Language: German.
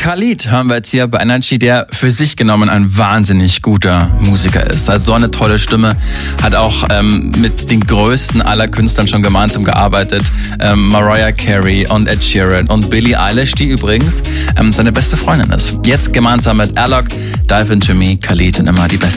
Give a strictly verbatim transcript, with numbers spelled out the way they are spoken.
Khalid hören wir jetzt hier bei Energy, der für sich genommen ein wahnsinnig guter Musiker ist. Also so eine tolle Stimme, hat auch ähm, mit den größten aller Künstlern schon gemeinsam gearbeitet. Ähm, Mariah Carey und Ed Sheeran und Billie Eilish, die übrigens ähm, seine beste Freundin ist. Jetzt gemeinsam mit Alok, Dive Into Me, Khalid und immer die besten.